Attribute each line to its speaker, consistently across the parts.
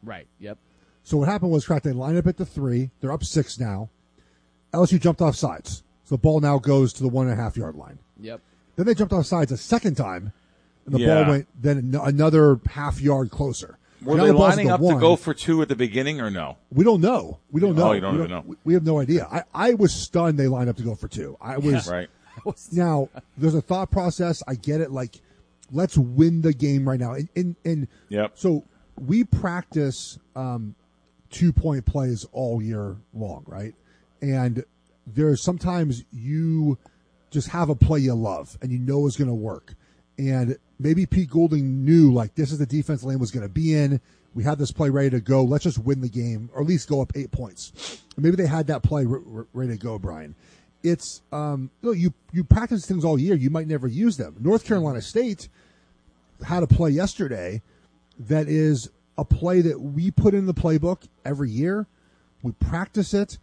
Speaker 1: Right. Yep.
Speaker 2: So what happened was, correct, they line up at the 3. They're up 6 now. LSU jumped off sides. So the ball now goes to the 1.5-yard line.
Speaker 1: Yep.
Speaker 2: Then they jumped off sides a second time, and the ball went then another half-yard closer.
Speaker 3: Were they lining up to go for 2 at the beginning or no?
Speaker 2: We don't know. We don't know.
Speaker 3: Oh, you don't even know.
Speaker 2: We have no idea. I was stunned they lined up to go for 2. I was
Speaker 3: right.
Speaker 2: Now, there's a thought process. I get it. Like, let's win the game right now. And so we practice 2-point plays all year long, right? And there's sometimes you just have a play you love and you know is going to work. And maybe Pete Goulding knew, like, this is the defense Lane was going to be in. We had this play ready to go. Let's just win the game, or at least go up 8 points. And maybe they had that play ready to go, Brian. It's you practice things all year. You might never use them. North Carolina State had a play yesterday that is a play that we put in the playbook every year. We practice it.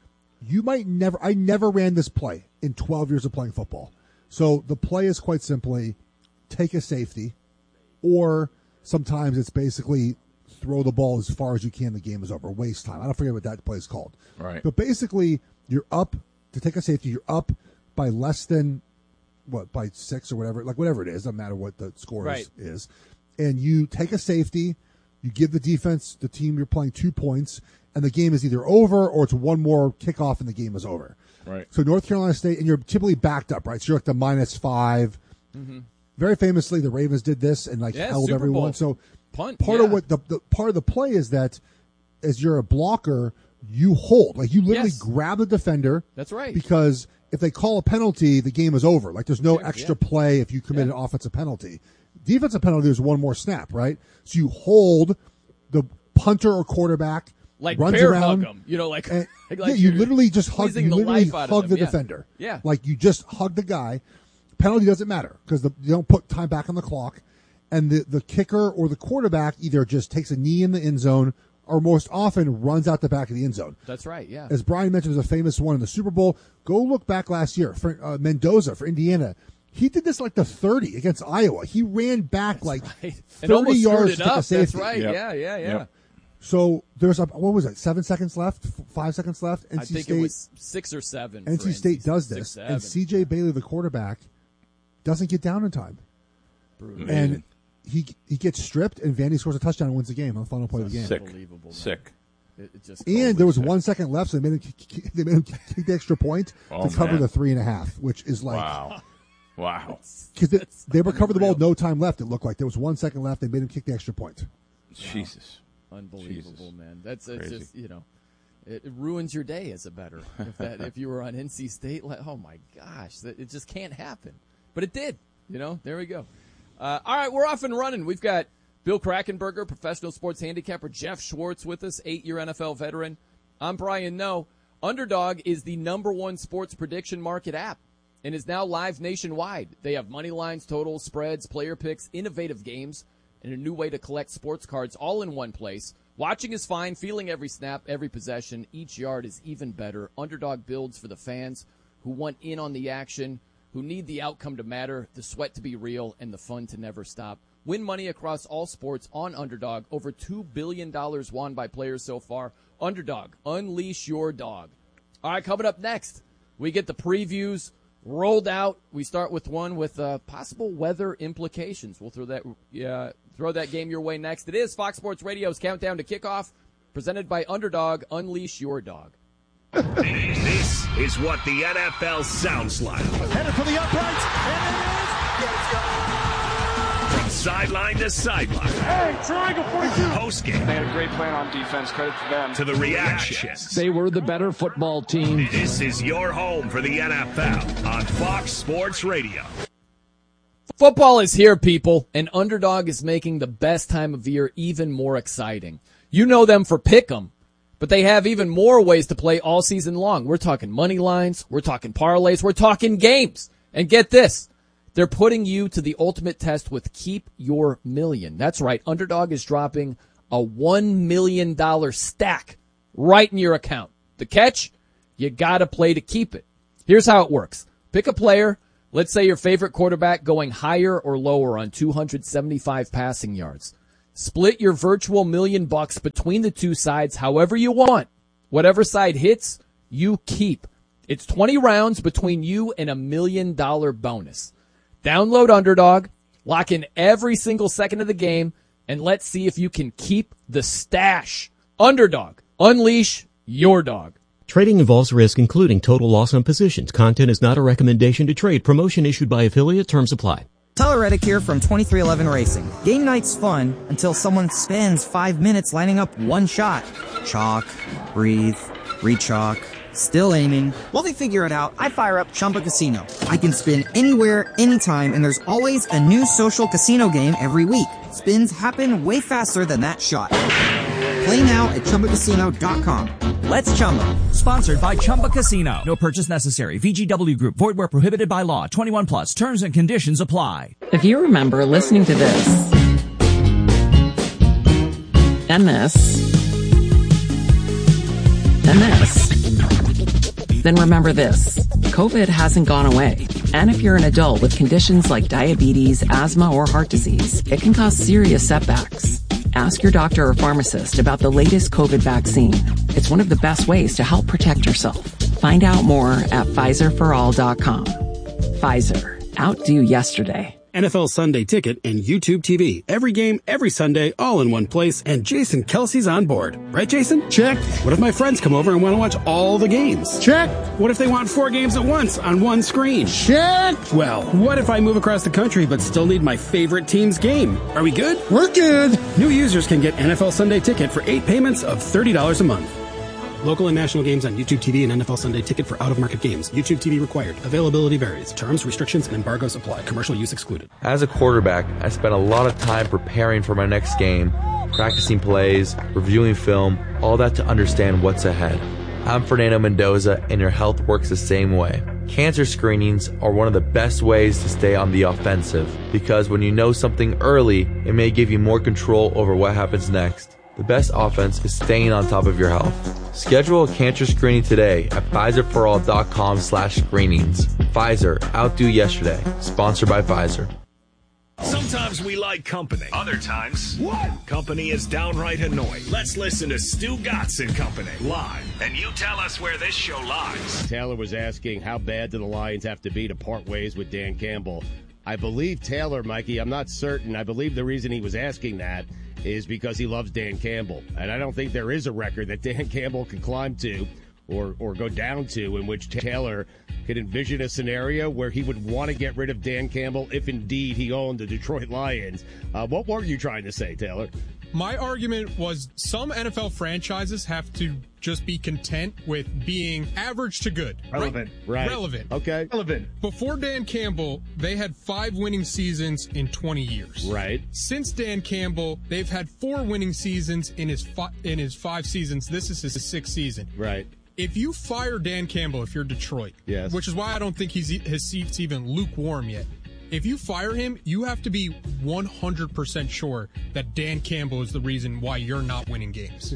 Speaker 2: I never ran this play in 12 years of playing football. So the play is quite simply take a safety, or sometimes it's basically throw the ball as far as you can. The game is over. Waste time. I don't forget what that play is called.
Speaker 3: Right.
Speaker 2: But basically, you're up to take a safety. You're up by less than by 6 or whatever, like whatever it is. Doesn't matter what the score is. And you take a safety. You give the defense, the team you're playing, 2 points, and the game is either over or it's one more kickoff and the game is over.
Speaker 3: Right.
Speaker 2: So North Carolina State, and you're typically backed up, right? So you're at the -5.
Speaker 1: Mm-hmm.
Speaker 2: Very famously, the Ravens did this and held
Speaker 1: Super
Speaker 2: everyone.
Speaker 1: Bowl.
Speaker 2: So
Speaker 1: Punt,
Speaker 2: part of what the part of the play is that as you're a blocker, you hold, like you literally grab the defender.
Speaker 1: That's right.
Speaker 2: Because if they call a penalty, the game is over. Like there's no extra play if you commit an offensive penalty. Defensive penalty is one more snap, right? So you hold the punter or quarterback,
Speaker 1: like
Speaker 2: runs
Speaker 1: bear
Speaker 2: around,
Speaker 1: hug them, like
Speaker 2: you literally just hug. You literally hug the defender.
Speaker 1: Yeah,
Speaker 2: like you just hug the guy. Penalty doesn't matter because you don't put time back on the clock, and the kicker or the quarterback either just takes a knee in the end zone or most often runs out the back of the end zone.
Speaker 1: That's right. Yeah.
Speaker 2: As Brian mentioned, there's a famous one in the Super Bowl. Go look back last year for Mendoza for Indiana. He did this like the 30 against Iowa. He ran back 30 yards to take a safety.
Speaker 1: That's right. Yep. Yeah. Yep.
Speaker 2: So there's what was it? 7 seconds left? 5 seconds left?
Speaker 1: I think it was 6 or 7.
Speaker 2: NC State does this, and C.J. Bailey, the quarterback, doesn't get down in time.
Speaker 1: Brutal.
Speaker 2: And he gets stripped, and Vandy scores a touchdown and wins the game on the final play of the game.
Speaker 1: Unbelievable.
Speaker 3: Sick.
Speaker 2: And there was 1 second left, so they made him kick the extra point to cover the 3.5, which is like
Speaker 3: wow.
Speaker 2: Because they recovered the ball with no time left. It looked like there was 1 second left. They made him kick the extra point.
Speaker 3: Jesus.
Speaker 1: Unbelievable, man. It's just, it ruins your day as a bettor. If you were on NC State, oh my gosh, it just can't happen. But it did. There we go. All right, we're off and running. We've got Bill Krackomberger, professional sports handicapper, Jeff Schwartz with us, 8-year NFL veteran. I'm Brian Noe. Underdog is the #1 sports prediction market app and is now live nationwide. They have money lines, totals, spreads, player picks, innovative games, and a new way to collect sports cards all in one place. Watching is fine. Feeling every snap, every possession, each yard is even better. Underdog builds for the fans who want in on the action, who need the outcome to matter, the sweat to be real, and the fun to never stop. Win money across all sports on Underdog. Over $2 billion won by players so far. Underdog, unleash your dog. All right, coming up next, we get the previews rolled out. We start with one with possible weather implications. We'll throw that game your way next. It is Fox Sports Radio's Countdown to Kickoff, presented by Underdog. Unleash your dog.
Speaker 4: This is what the NFL sounds like.
Speaker 5: Headed for the uprights, and it is. Let's go.
Speaker 4: From sideline to sideline.
Speaker 5: Hey, triangle 42.
Speaker 4: Postgame.
Speaker 6: They had a great plan on defense. Credit to them.
Speaker 4: To the reactions.
Speaker 7: They were the better football team.
Speaker 4: This is your home for the NFL on Fox Sports Radio.
Speaker 1: Football is here, people, and Underdog is making the best time of year even more exciting. You know them for Pick'em, but they have even more ways to play all season long. We're talking money lines, we're talking parlays, we're talking games. And get this, they're putting you to the ultimate test with Keep Your Million. That's right, Underdog is dropping a $1 million stack right in your account. The catch? You gotta play to keep it. Here's how it works. Pick a player. Let's say your favorite quarterback going higher or lower on 275 passing yards. Split your virtual $1 million between the two sides however you want. Whatever side hits, you keep. It's 20 rounds between you and $1 million bonus. Download Underdog, lock in every single second of the game, and let's see if you can keep the stash. Underdog, unleash your dog.
Speaker 8: Trading involves risk, including total loss on positions. Content is not a recommendation to trade. Promotion issued by affiliate. Terms apply.
Speaker 9: Tyler Reddick here from 2311 Racing. Game night's fun until someone spends 5 minutes lining up one shot. Chalk, breathe, re-chalk, still aiming. While they figure it out, I fire up Chumba Casino. I can spin anywhere, anytime, and there's always a new social casino game every week. Spins happen way faster than that shot. Play now at ChumbaCasino.com. Let's Chumba.
Speaker 10: Sponsored by Chumba Casino. No purchase necessary. VGW Group. Void where prohibited by law. 21 plus. Terms and conditions apply.
Speaker 11: If you remember listening to this and this and this, then remember this. COVID hasn't gone away. And if you're an adult with conditions like diabetes, asthma, or heart disease, it can cause serious setbacks. Ask your doctor or pharmacist about the latest COVID vaccine. It's one of the best ways to help protect yourself. Find out more at PfizerForAll.com. Pfizer. Outdo yesterday.
Speaker 12: NFL Sunday Ticket and YouTube TV. Every game, every Sunday, all in one place, and Jason Kelce's on board. Right, Jason? Check. What if my friends come over and want to watch all the games? Check. What if they want 4 games at once on one screen? Check. Well, what if I move across the country but still need my favorite team's game? Are we good? We're good. New users can get NFL Sunday Ticket for 8 payments of $30 a month. Local and national games on YouTube TV and NFL Sunday Ticket for out-of-market games. YouTube TV required. Availability varies. Terms, restrictions, and embargoes apply. Commercial use excluded.
Speaker 13: As a quarterback, I spent a lot of time preparing for my next game, practicing plays, reviewing film, all that to understand what's ahead. I'm Fernando Mendoza, and your health works the same way. Cancer screenings are one of the best ways to stay on the offensive, because when you know something early, it may give you more control over what happens next. The best offense is staying on top of your health. Schedule a cancer screening today at PfizerForAll.com/screenings. Pfizer, outdo yesterday. Sponsored by Pfizer.
Speaker 4: Sometimes we like company. Other times, company is downright annoying. Let's listen to Stu Gatz and Company live, and you tell us where this show lies.
Speaker 14: Taylor was asking, how bad do the Lions have to be to part ways with Dan Campbell? I believe Taylor, Mikey, I'm not certain. I believe the reason he was asking that is because he loves Dan Campbell. And I don't think there is a record that Dan Campbell can climb to or go down to in which Taylor could envision a scenario where he would want to get rid of Dan Campbell if indeed he owned the Detroit Lions. What were you trying to say, Taylor?
Speaker 15: My argument was some NFL franchises have to just be content with being average to good.
Speaker 14: Relevant. Right.
Speaker 15: Relevant.
Speaker 14: Okay.
Speaker 15: Relevant. Before Dan Campbell, they had 5 winning seasons in 20 years.
Speaker 14: Right.
Speaker 15: Since Dan Campbell, they've had 4 winning seasons in his 5 seasons. This is his 6th season.
Speaker 14: Right.
Speaker 15: If you fire Dan Campbell, if you're Detroit,
Speaker 14: yes,
Speaker 15: which is why I don't think his seat's even lukewarm yet. If you fire him, you have to be 100% sure that Dan Campbell is the reason why you're not winning games.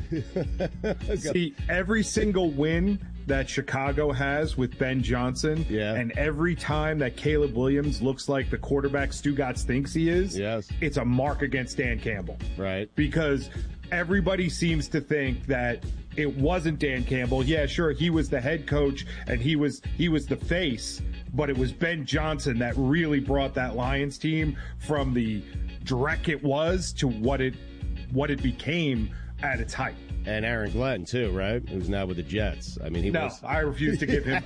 Speaker 16: See, every single win that Chicago has with Ben Johnson, and every time that Caleb Williams looks like the quarterback Stu Gatz thinks he is, it's a mark against Dan Campbell.
Speaker 14: Right.
Speaker 16: Because everybody seems to think that it wasn't Dan Campbell. Yeah, sure, he was the head coach and he was the face, but it was Ben Johnson that really brought that Lions team from the dreck it was to what it became at its height.
Speaker 14: And Aaron Glenn too, right? Who's now with the Jets. I mean,
Speaker 16: I refuse to give him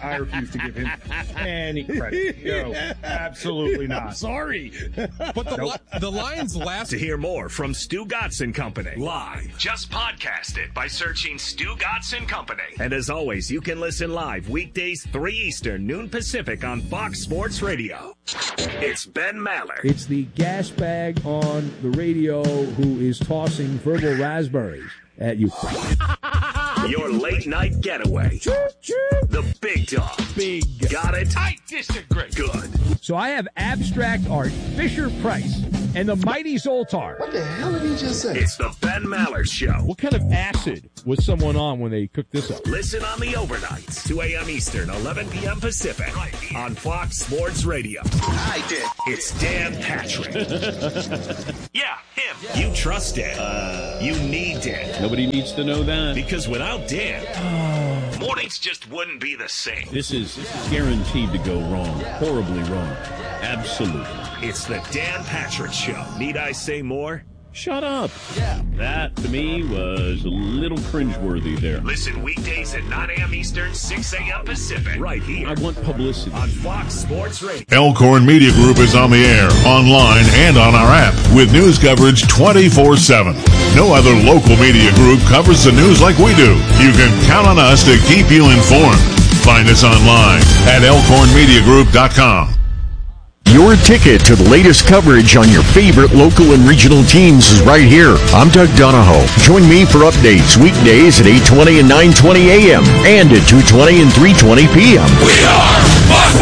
Speaker 16: any credit. No, absolutely not.
Speaker 14: I'm sorry.
Speaker 15: But the Lions last.
Speaker 4: To hear more from Stu Gatz and Company live, just podcast it by searching Stu Gatz and Company. And as always, you can listen live weekdays 3 Eastern, noon Pacific on Fox Sports Radio. It's Ben Maller.
Speaker 17: It's the gas bag on the radio who is tossing verbal raspberries at you.
Speaker 4: Your late night getaway. The big dog.
Speaker 17: Big.
Speaker 4: Got it?
Speaker 17: I disagree.
Speaker 4: Good.
Speaker 17: So I have abstract art, Fisher-Price, and the mighty Zoltar.
Speaker 18: What the hell did he just say?
Speaker 4: It's the Ben Maller Show.
Speaker 17: What kind of acid Was someone on when they cooked this up?
Speaker 4: Listen on the overnights, 2 a.m. Eastern, 11 p.m. Pacific, on Fox Sports Radio. I did. It's Dan Patrick. Yeah, him. Yeah. You trust Dan. You need Dan.
Speaker 17: Nobody needs to know that.
Speaker 4: Because without Dan, mornings just wouldn't be the same.
Speaker 17: This is guaranteed to go wrong. Horribly wrong. Absolutely.
Speaker 4: It's the Dan Patrick Show. Need I say more?
Speaker 17: Shut up. Yeah. That, to me, was a little cringeworthy there.
Speaker 4: Listen weekdays at 9 a.m. Eastern, 6 a.m. Pacific. Right here.
Speaker 17: I want publicity.
Speaker 4: On Fox Sports Radio.
Speaker 18: Elkhorn Media Group is on the air, online, and on our app with news coverage 24/7. No other local media group covers the news like we do. You can count on us to keep you informed. Find us online at elkhornmediagroup.com.
Speaker 19: Your ticket to the latest coverage on your favorite local and regional teams is right here. I'm Doug Donahoe. Join me for updates weekdays at 8:20 and 9:20 a.m. and at 2:20 and 3:20 p.m.
Speaker 4: We are Fox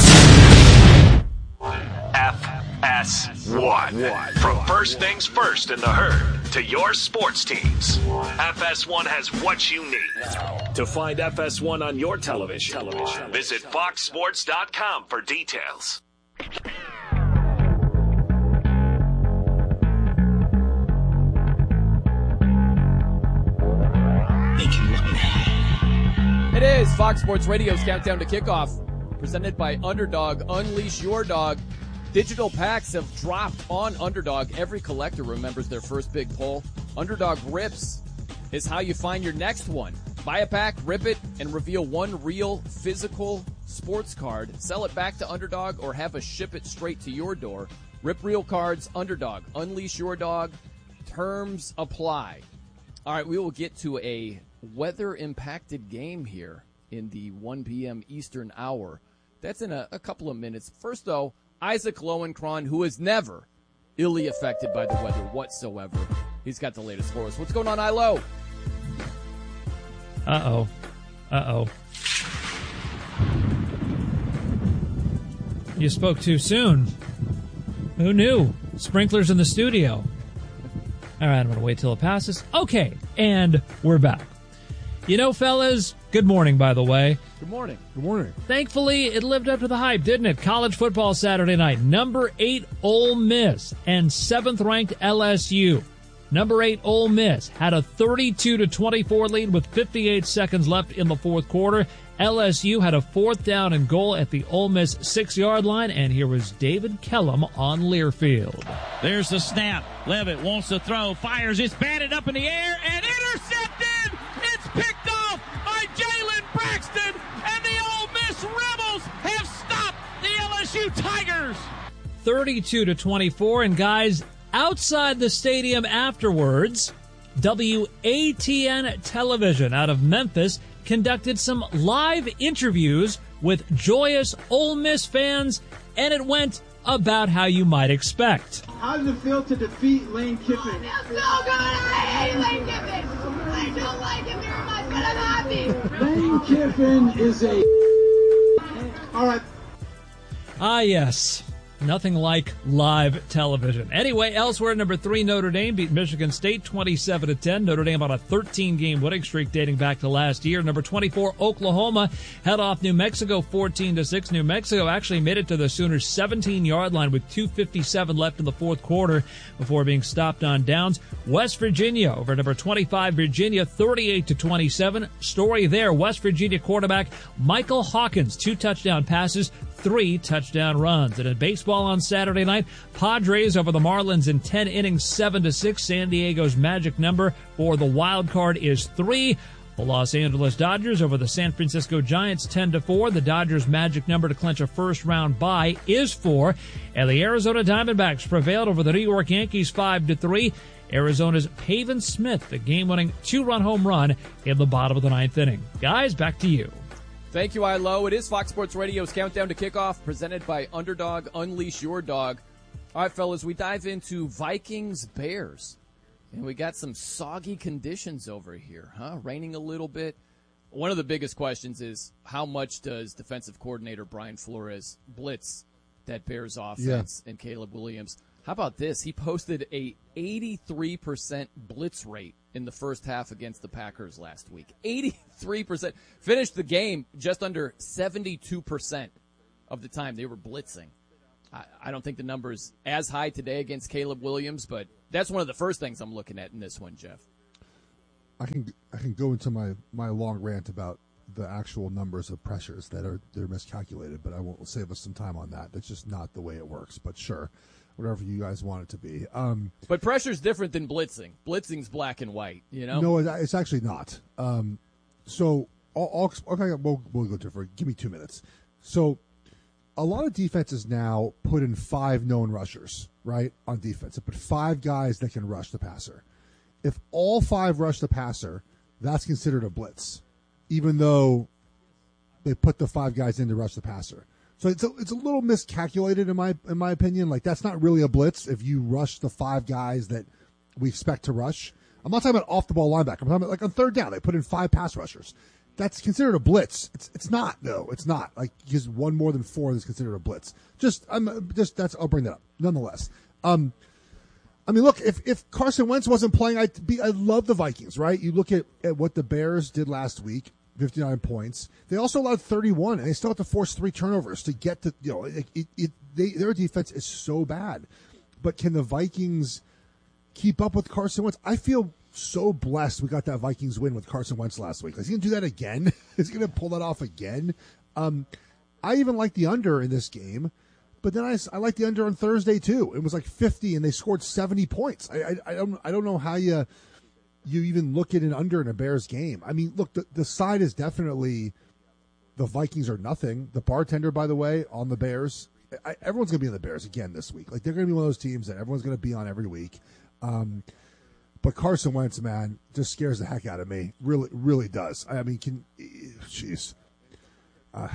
Speaker 4: Sports. FS1. From first things first in the herd to your sports teams, FS1 has what you need. To find FS1 on your television, visit foxsports.com for details.
Speaker 1: It is Fox Sports Radio's Countdown to Kickoff, presented by Underdog. Unleash your dog. Digital packs have dropped on Underdog. Every collector remembers their first big pull. Underdog Rips is how you find your next one. Buy a pack, rip it, and reveal one real physical sports card. Sell it back to Underdog or have us ship it straight to your door. Rip real cards, Underdog. Unleash your dog. Terms apply. All right, we will get to a weather-impacted game here in the 1 p.m. Eastern hour. That's in a couple of minutes. First, though, Isaac Lowenkron, who is never illy affected by the weather whatsoever. He's got the latest for us. What's going on, Ilo?
Speaker 20: Uh-oh. You spoke too soon. Who knew? Sprinklers in the studio. All right, I'm going to wait till it passes. Okay, and we're back. You know, fellas, good morning, by the way.
Speaker 1: Good morning.
Speaker 2: Good morning.
Speaker 20: Thankfully, it lived up to the hype, didn't it? College football Saturday night. Number 8 Ole Miss and 7th-ranked LSU. Number 8 Ole Miss had a 32-24 lead with 58 seconds left in the fourth quarter. LSU had a 4th down and goal at the Ole Miss 6-yard line, and here was David Kellum on Learfield.
Speaker 21: There's the snap. Levitt wants to throw, fires, it's batted up in the air, and intercepted! It's picked off by Jalen Braxton, and the Ole Miss Rebels have stopped the LSU Tigers!
Speaker 20: 32-24, and guys, outside the stadium afterwards, WATN Television out of Memphis conducted some live interviews with joyous Ole Miss fans, and it went about how you might expect.
Speaker 22: How does it feel to defeat Lane Kiffin?
Speaker 23: Oh, it feels so good! I hate Lane Kiffin! I don't like him very much, but I'm happy!
Speaker 22: Lane Kiffin is a... All right.
Speaker 20: Ah, yes. Nothing like live television. Anyway, elsewhere, number 3 Notre Dame beat Michigan State 27-10. Notre Dame on a 13-game winning streak dating back to last year. Number 24 Oklahoma head off New Mexico 14-6. New Mexico actually made it to the Sooners' 17-yard line with 2:57 left in the fourth quarter before being stopped on downs. West Virginia over number 25 Virginia 38-27. Story there, West Virginia quarterback Michael Hawkins, 2 touchdown passes, 3 touchdown runs. And in baseball on Saturday night, Padres over the Marlins in 10 innings, 7-6. San Diego's magic number for the wild card is 3. The Los Angeles Dodgers over the San Francisco Giants 10-4. The Dodgers' magic number to clinch a first-round bye is 4. And the Arizona Diamondbacks prevailed over the New York Yankees 5-3. Arizona's Pavin Smith, the game-winning 2-run home run in the bottom of the 9th inning. Guys, back to you.
Speaker 1: Thank you, Ilo. It is Fox Sports Radio's Countdown to Kickoff, presented by Underdog. Unleash your dog. All right, fellas, we dive into Vikings-Bears. And we got some soggy conditions over here, huh? Raining a little bit. One of the biggest questions is how much does defensive coordinator Brian Flores blitz that Bears offense and Caleb Williams? How about this? He posted a 83% blitz rate in the first half against the Packers last week. 83%. Finished the game just under 72% of the time they were blitzing. I don't think the number is as high today against Caleb Williams, but that's one of the first things I'm looking at in this one, Jeff.
Speaker 2: I can go into my long rant about the actual numbers of pressures they're miscalculated, but I won't save us some time on that. That's just not the way it works. But sure, whatever you guys want it to be.
Speaker 1: But pressure's different than blitzing. Blitzing's black and white, you know?
Speaker 2: No, it's actually not. So okay, we'll go different. Give me 2 minutes. So a lot of defenses now put in 5 known rushers, right, on defense. They put 5 guys that can rush the passer. If all 5 rush the passer, that's considered a blitz, even though they put the 5 guys in to rush the passer. So it's a little miscalculated in my opinion. Like, that's not really a blitz if you rush the 5 guys that we expect to rush. I'm not talking about off the ball linebacker. I'm talking about like on third down they put in 5 pass rushers. That's considered a blitz. It's not though. It's not like because one more than 4 is considered a blitz. I'll bring that up nonetheless. I mean, look, if Carson Wentz wasn't playing, I'd love the Vikings, right? You look at what the Bears did last week, 59 points. They also allowed 31, and they still have to force 3 turnovers to get to, their defense is so bad. But can the Vikings keep up with Carson Wentz? I feel so blessed we got that Vikings win with Carson Wentz last week. Is he going to do that again? Is he going to pull that off again? I even like the under in this game. But then I like the under on Thursday too. It was like 50, and they scored 70 points. I don't know how you even look at an under in a Bears game. I mean, look, the side is definitely the Vikings are nothing. The bartender, by the way, on the Bears. Everyone's going to be on the Bears again this week. Like, they're going to be one of those teams that everyone's going to be on every week. But Carson Wentz, man, just scares the heck out of me. Really, really does. I mean, jeez.
Speaker 3: I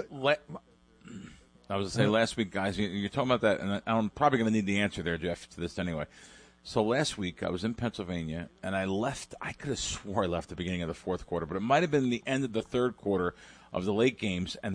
Speaker 3: was going to say last week, guys, you're talking about that, and I'm probably going to need the answer there, Jeff, to this anyway. So last week, I was in Pennsylvania, and I left. I could have swore I left at the beginning of the fourth quarter, but it might have been the end of the third quarter of the late games and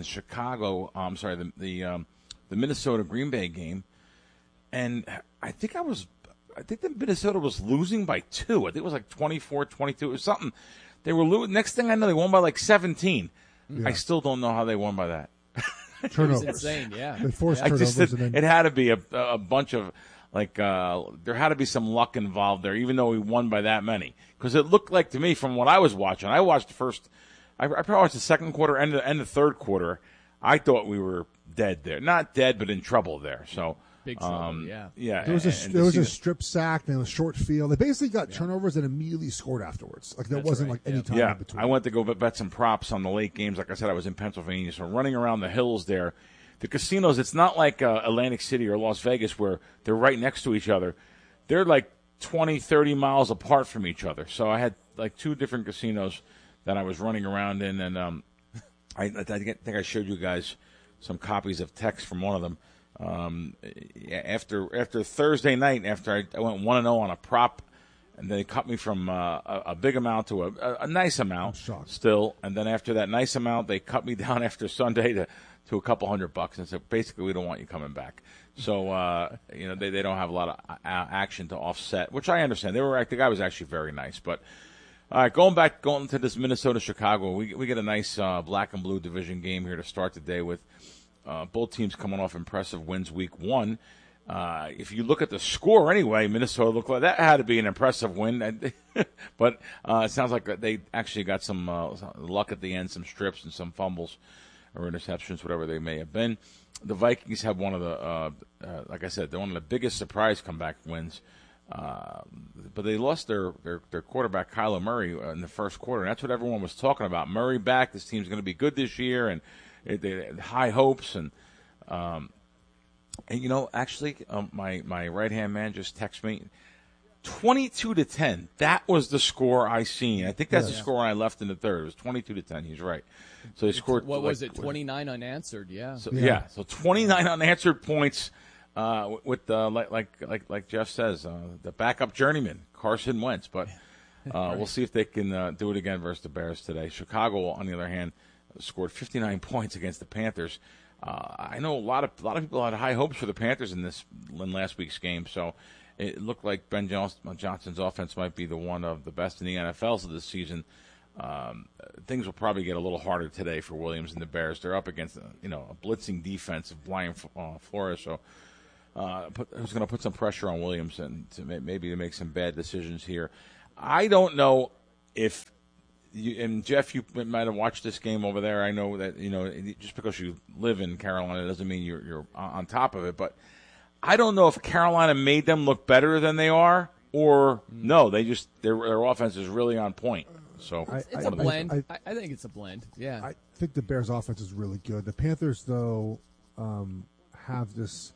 Speaker 3: the Minnesota Green Bay game. And I think the Minnesota was losing by 2. I think it was like 24-22 or something. They were losing. Next thing I know, they won by like 17. Yeah. I still don't know how they won by that.
Speaker 2: Turnovers.
Speaker 1: It was insane, yeah.
Speaker 2: They forced turnovers.
Speaker 3: It had to be a bunch of, there had to be some luck involved there, even though we won by that many. Because it looked like to me, from what I was watching, I watched the first, I probably watched the second quarter and the third quarter. I thought we were dead there. Not dead, but in trouble there. So
Speaker 1: big trouble, yeah.
Speaker 3: Yeah.
Speaker 2: There was a strip sack, and a short field. They basically got turnovers and immediately scored afterwards. Like, there wasn't like any time in between.
Speaker 3: I went to go bet some props on the late games. Like I said, I was in Pennsylvania, so running around the hills there. The casinos, it's not like Atlantic City or Las Vegas where they're right next to each other. They're like 20, 30 miles apart from each other. So I had like 2 different casinos that I was running around in, and I think I showed you guys some copies of text from one of them. After Thursday night, after I went 1-0 on a prop, and they cut me from a big amount to a nice amount still, and then after that nice amount, they cut me down after Sunday to a couple $100 and said, basically, we don't want you coming back. So they don't have a lot of action to offset, which I understand. The guy was actually very nice, but. All right, going to this Minnesota-Chicago, we get a nice black and blue division game here to start the day with both teams coming off impressive wins week 1. If you look at the score anyway, Minnesota looked like that had to be an impressive win. But it sounds like they actually got some luck at the end, some strips and some fumbles or interceptions, whatever they may have been. The Vikings have one of the, like I said, they're one of the biggest surprise comeback wins. But they lost their quarterback, Kyler Murray, in the first quarter. And that's what everyone was talking about. Murray back. This team's going to be good this year, and they had high hopes. And actually, my right-hand man just texted me, 22-10. That was the score I seen. I think that's the score when I left in the third. It was 22-10. He's right. So they scored.
Speaker 1: What was it? 29 unanswered. Yeah.
Speaker 3: So 29 unanswered points. With like Jeff says, the backup journeyman Carson Wentz, but we'll see if they can do it again versus the Bears today. Chicago, on the other hand, scored 59 points against the Panthers. I know a lot of people had high hopes for the Panthers in last week's game, so it looked like Ben Johnson's offense might be one of the best in the NFL this season. Things will probably get a little harder today for Williams and the Bears. They're up against a blitzing defense of Brian Flores, so who's going to put some pressure on Williams and maybe to make some bad decisions here. I don't know if. And Jeff, you might have watched this game over there. I know that just because you live in Carolina doesn't mean you're on top of it. But I don't know if Carolina made them look better than they are, or no, their offense is really on point. So
Speaker 1: it's a blend. I think it's a blend. Yeah,
Speaker 2: I think the Bears' offense is really good. The Panthers, though, have this.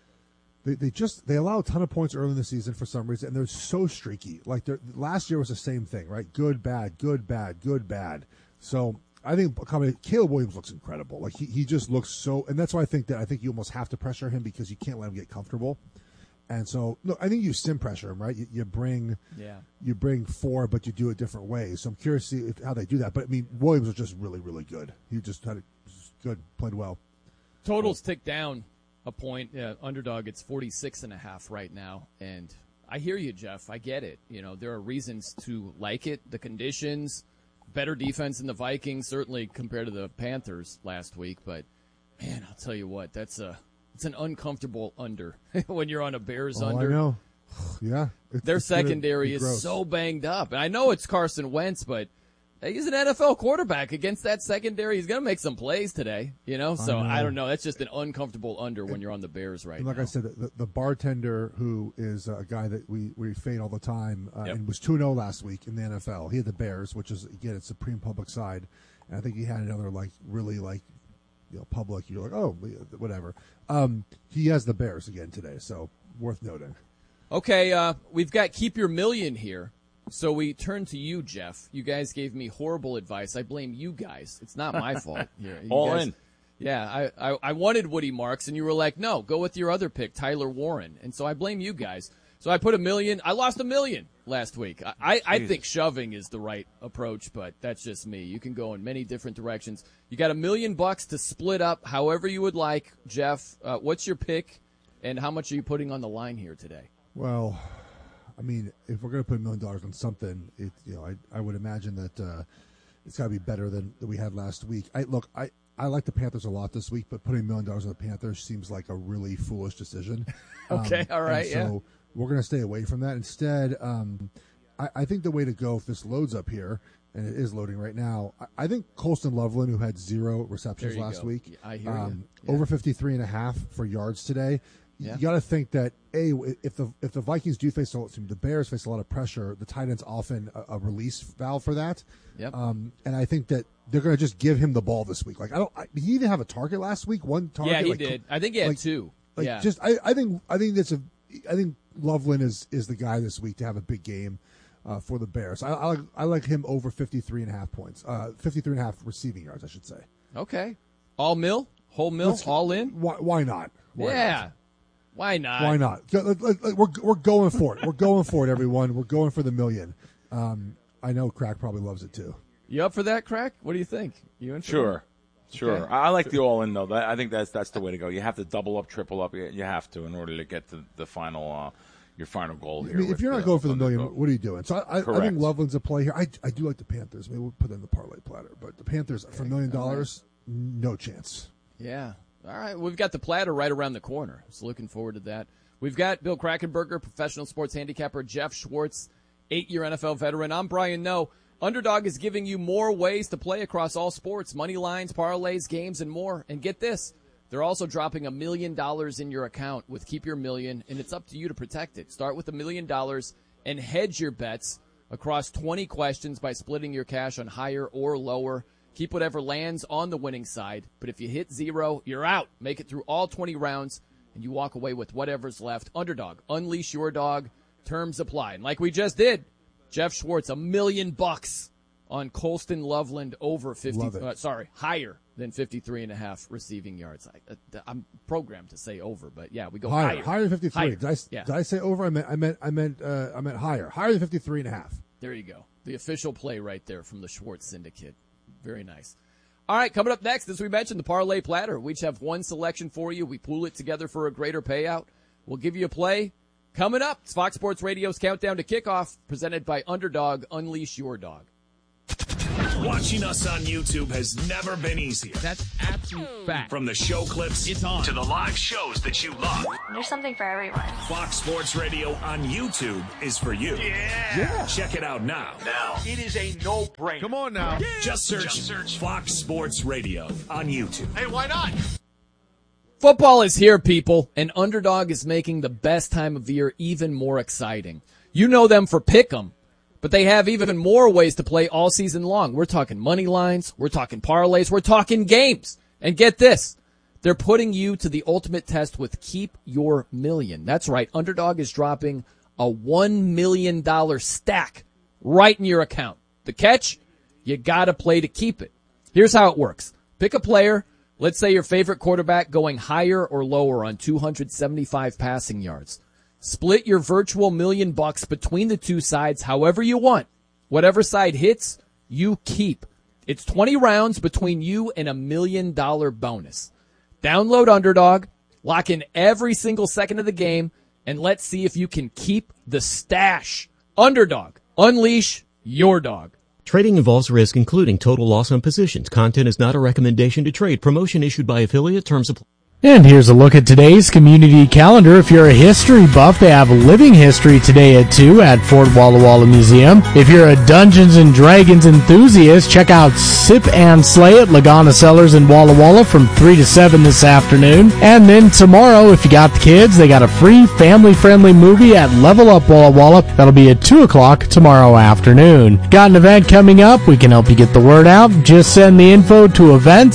Speaker 2: They allow a ton of points early in the season for some reason, and they're so streaky. Like last year was the same thing, right? Good, bad, good, bad, good, bad. So I think Caleb Williams looks incredible. Like he just looks so, and that's why I think you almost have to pressure him because you can't let him get comfortable. And so, look, I think you sim pressure him, right? You bring 4, but you do it different ways. So I'm curious to see how they do that. But I mean, Williams was just really, really good. He just had good, played well.
Speaker 1: Totals tick down a point. Underdog, it's 46.5 right now. And I hear you, Jeff. I get it. There are reasons to like it. The conditions, better defense than the Vikings, certainly compared to the Panthers last week. But, man, I'll tell you what, it's an uncomfortable under when you're on a Bears under.
Speaker 2: I know. Yeah.
Speaker 1: Their secondary is so banged up. And I know it's Carson Wentz, but he's an NFL quarterback. Against that secondary, he's going to make some plays today, So I don't know. That's just an uncomfortable under when you're on the Bears right now.
Speaker 2: Like I said, the bartender who is a guy that we fade all the time and was 2-0 last week in the NFL. He had the Bears, which is, again, it's Supreme Public side. And I think he had another, really public. You're like, oh, whatever. He has the Bears again today, so worth noting.
Speaker 1: Okay, we've got Keep Your Million here. So we turn to you, Jeff. You guys gave me horrible advice. I blame you guys. It's not my fault here.
Speaker 3: In.
Speaker 1: Yeah, I wanted Woody Marks, and you were like, no, go with your other pick, Tyler Warren. And so I blame you guys. So I put $1 million. I lost $1 million last week. I think shoving is the right approach, but that's just me. You can go in many different directions. You got $1 million to split up however you would like. Jeff, what's your pick, and how much are you putting on the line here today?
Speaker 2: Well, I mean, if we're going to put $1 million on something, I would imagine that it's got to be better than we had last week. I like the Panthers a lot this week, but putting $1 million on the Panthers seems like a really foolish decision.
Speaker 1: Okay, all right,
Speaker 2: so we're going to stay away from that. Instead, I think the way to go, if this loads up here, and it is loading right now, I think Colston Loveland, who had 0 receptions last week,
Speaker 1: I hear you.
Speaker 2: Over 53.5 for yards today. You got to think that if the Vikings do face the Bears face a lot of pressure, the tight end's often a release valve for that.
Speaker 1: Yep.
Speaker 2: And I think that they're going to just give him the ball this week. Did he even have a target last week? One target?
Speaker 1: Yeah, he did. I think he had 2.
Speaker 2: I think Loveland is the guy this week to have a big game for the Bears. I like him over 53.5 points, 53.5 receiving yards, I should say.
Speaker 1: Okay, whole mill, all in.
Speaker 2: Why not?
Speaker 1: Why not?
Speaker 2: Why not? We're going for it. We're going for it, everyone. We're going for the $1 million. I know Crack probably loves it too.
Speaker 1: You up for that, Crack? What do you think? You in?
Speaker 3: Sure.
Speaker 1: Okay.
Speaker 3: I like the all-in though. I think that's the way to go. You have to double up, triple up. You have to in order to get to the final your final goal here.
Speaker 2: I mean, if you're not going for the $1 million, what are you doing? So I think Loveland's a play here. I do like the Panthers. Maybe we'll put in the parlay platter, but the Panthers for $1 million, no chance.
Speaker 1: Yeah. All right, we've got the platter right around the corner. So looking forward to that. We've got Bill Krackomberger, professional sports handicapper, Jeff Schwartz, 8-year NFL veteran. I'm Brian Noe. Underdog is giving you more ways to play across all sports, money lines, parlays, games, and more. And get this, they're also dropping $1 million in your account with Keep Your Million, and it's up to you to protect it. Start with $1 million and hedge your bets across 20 questions by splitting your cash on higher or lower. Keep whatever lands on the winning side, but if you hit 0, you're out. Make it through all 20 rounds, and you walk away with whatever's left. Underdog, unleash your dog. Terms apply. And like we just did, Jeff Schwartz, $1 million on Colston Loveland over 50. Higher than 53.5 receiving yards. I'm programmed to say over, but yeah, we go higher.
Speaker 2: Higher than 53. Did I say over? I meant higher. Higher than 53.5.
Speaker 1: There you go. The official play right there from the Schwartz Syndicate. Very nice. All right, coming up next, as we mentioned, the Parlay Platter. We each have one selection for you. We pool it together for a greater payout. We'll give you a play. Coming up, it's Fox Sports Radio's Countdown to Kickoff, presented by Underdog. Unleash your dog.
Speaker 4: Watching us on YouTube has never been easier.
Speaker 10: That's absolute fact.
Speaker 4: From the show clips
Speaker 10: it's on.
Speaker 4: To the live shows that you love.
Speaker 5: There's something for everyone.
Speaker 4: Fox Sports Radio on YouTube is for you.
Speaker 10: Yeah.
Speaker 4: Check it out now.
Speaker 6: It is a no-brainer.
Speaker 10: Come on now.
Speaker 4: Yeah. Just search Fox Sports Radio on YouTube.
Speaker 6: Hey, why not?
Speaker 1: Football is here, people, and Underdog is making the best time of the year even more exciting. You know them for Pick'em, but they have even more ways to play all season long. We're talking money lines, we're talking parlays, we're talking games. And get this, they're putting you to the ultimate test with Keep Your Million. That's right, Underdog is dropping a $1 million stack right in your account. The catch? You gotta play to keep it. Here's how it works. Pick a player. Let's say your favorite quarterback going higher or lower on 275 passing yards. Split your virtual $1 million between the two sides however you want. Whatever side hits, you keep. It's 20 rounds between you and $1 million bonus. Download Underdog, lock in every single second of the game, and let's see if you can keep the stash. Underdog. Unleash your dog.
Speaker 8: Trading involves risk, including total loss on positions. Content is not a recommendation to trade. Promotion issued by affiliate. Terms apply.
Speaker 7: And here's a look at today's community calendar. If you're a history buff, they have Living History today at 2 at Fort Walla Walla Museum. If you're a Dungeons & Dragons enthusiast, check out Sip and Slay at Lagana Cellars in Walla Walla from 3 to 7 this afternoon. And then tomorrow, if you got the kids, they got a free family-friendly movie at Level Up Walla Walla. That'll be at 2 o'clock tomorrow afternoon. Got an event coming up? We can help you get the word out. Just send the info to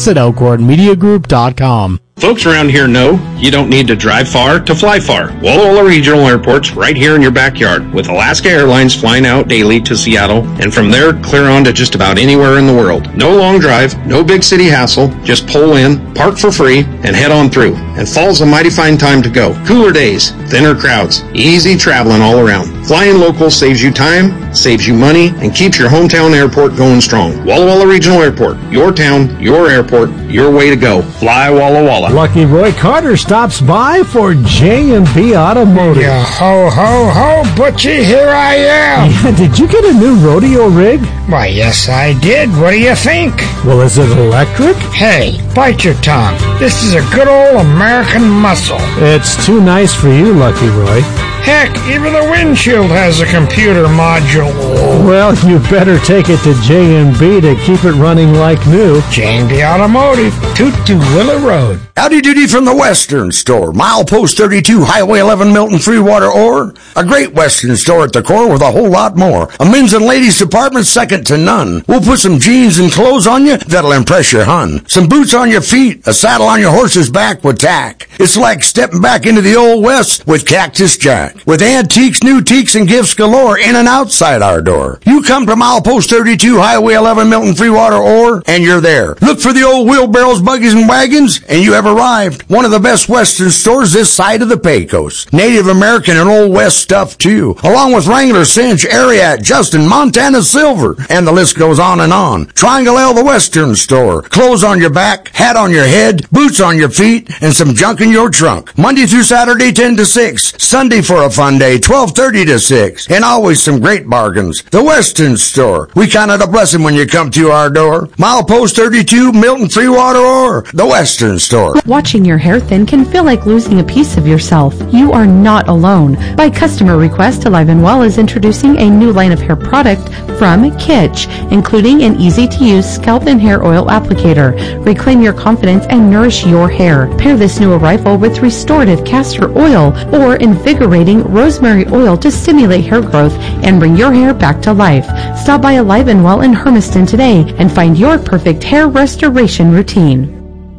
Speaker 7: events@elkhornmediagroup.com.
Speaker 24: Folks around here know you don't need to drive far to fly far. Walla Walla Regional Airport's right here in your backyard, with Alaska Airlines flying out daily to Seattle, and from there clear on to just about anywhere in the world. No long drive, no big city hassle, just pull in, park for free, and head on through. And fall's a mighty fine time to go. Cooler days, thinner crowds, easy traveling all around. Flying local saves you time, saves you money, and keeps your hometown airport going strong. Walla Walla Regional Airport, your town, your airport, your way to go. Fly Walla Walla.
Speaker 7: Lucky Roy Carter stops by for J&B Automotive.
Speaker 25: Yeah, ho, ho, ho, Butchie, here I am.
Speaker 7: Yeah, did you get a new rodeo rig?
Speaker 25: Why, yes, I did. What do you think?
Speaker 7: Well, is it electric?
Speaker 25: Hey, bite your tongue. This is a good old American muscle.
Speaker 7: It's too nice for you, Lucky Roy.
Speaker 25: Heck, even the windshield has a computer module.
Speaker 7: Well, you better take it to J&B to keep it running like new.
Speaker 25: J&B Automotive, 222 Willow Road.
Speaker 26: Howdy doody from the Western Store. Milepost 32, Highway 11, Milton, Freewater, Ore. A great Western store at the core with a whole lot more. A men's and ladies department second to none. We'll put some jeans and clothes on you that'll impress your hun. Some boots on your feet, a saddle on your horse's back with tack. It's like stepping back into the Old West with Cactus Jack. With antiques, new teaks, and gifts galore in and outside our door. You come to Milepost 32, Highway 11, Milton, Freewater, Ore, and you're there. Look for the old wheelbarrows, buggies, and wagons, and you have arrived. One of the best Western stores this side of the Pecos. Native American and Old West stuff, too. Along with Wrangler, Cinch, Ariat, Justin, Montana Silver, and the list goes on and on. Triangle L, the Western Store. Clothes on your back, hat on your head, boots on your feet, and some junk in your trunk. Monday through Saturday, 10 to 6. Sunday for a fun day, 12:30 to 6. And always some great bargains. The Western Store. We count it a blessing when you come to our door. Milepost 32, Milton, Freewater, Ore. The Western Store.
Speaker 27: Watching your hair thin can feel like losing a piece of yourself. You are not alone. By customer request, Alive and Well is introducing a new line of hair product from Kitsch, including an easy-to-use scalp and hair oil applicator. Reclaim your confidence and nourish your hair. Pair this new arrival with restorative castor oil or invigorating rosemary oil to stimulate hair growth and bring your hair back to life. Stop by Alive and Well in Hermiston today and find your perfect hair restoration routine.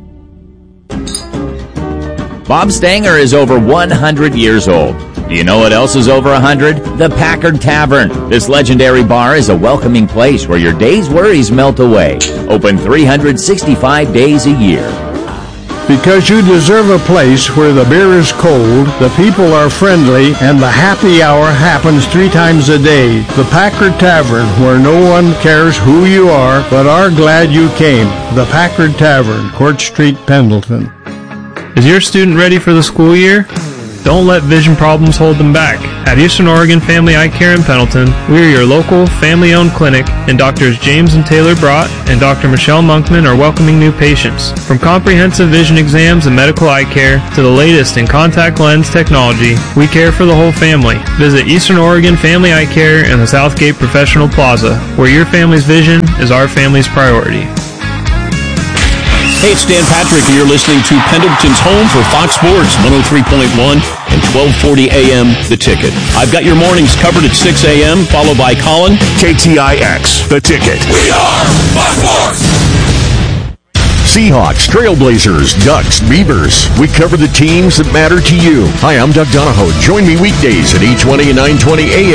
Speaker 28: Bob Stanger is over 100 years old. Do you know what else is over 100? The Packard Tavern. This legendary bar is a welcoming place where your day's worries melt away. Open 365 days a year.
Speaker 25: Because you deserve a place where the beer is cold, the people are friendly, and the happy hour happens 3 times a day. The Packard Tavern, where no one cares who you are, but are glad you came. The Packard Tavern, Court Street, Pendleton.
Speaker 5: Is your student ready for the school year? Don't let vision problems hold them back. At Eastern Oregon Family Eye Care in Pendleton, we are your local, family-owned clinic, and Drs. James and Taylor Brott and Dr. Michelle Monkman are welcoming new patients. From comprehensive vision exams and medical eye care to the latest in contact lens technology, we care for the whole family. Visit Eastern Oregon Family Eye Care in the Southgate Professional Plaza, where your family's vision is our family's priority.
Speaker 8: Hey, it's Dan Patrick, and you're listening to Pendleton's home for Fox Sports 103.1 and 1240 AM, The Ticket. I've got your mornings covered at 6 a.m., followed by Colin.
Speaker 18: KTIX, The Ticket.
Speaker 9: We are Fox Sports!
Speaker 19: Seahawks, Trailblazers, Ducks, Beavers. We cover the teams that matter to you. Hi, I'm Doug Donahoe. Join me weekdays at 8:20 and 9:20 a.m.